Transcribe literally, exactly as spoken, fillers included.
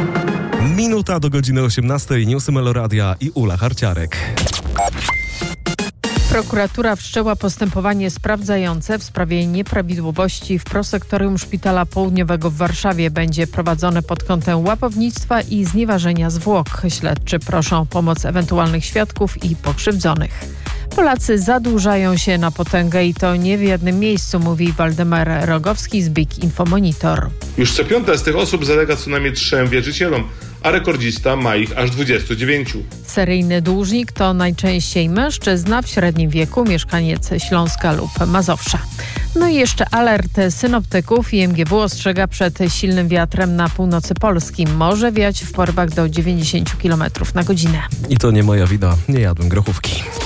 Minuta do godziny osiemnastej. Newsy Meloradia i Ula Harciarek. Prokuratura wszczęła postępowanie sprawdzające w sprawie nieprawidłowości w prosektorium Szpitala Południowego w Warszawie. Będzie prowadzone pod kątem łapownictwa i znieważenia zwłok. Śledczy proszą o pomoc ewentualnych świadków i pokrzywdzonych. Polacy zadłużają się na potęgę i to nie w jednym miejscu, mówi Waldemar Rogowski z Big Info Monitor. Już co piąta z tych osób zalega co najmniej trzem wierzycielom, a rekordzista ma ich aż dwudziestu dziewięciu. Seryjny dłużnik to najczęściej mężczyzna w średnim wieku, mieszkaniec Śląska lub Mazowsza. No i jeszcze alert synoptyków. I M G W ostrzega przed silnym wiatrem na północy Polski. Może wiać w porywach do dziewięćdziesiąt kilometrów na godzinę. I to nie moja wina, nie jadłem grochówki.